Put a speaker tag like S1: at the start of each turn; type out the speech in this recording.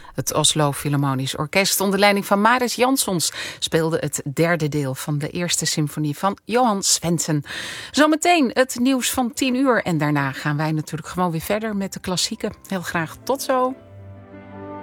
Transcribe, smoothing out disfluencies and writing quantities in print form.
S1: Het Oslo Philharmonisch Orkest onder leiding van Mariss Jansons speelde het derde deel van de eerste symfonie van Johan Svendsen. Zometeen het nieuws van 10 uur en daarna gaan wij natuurlijk gewoon weer verder met de klassieken. Heel graag tot zo.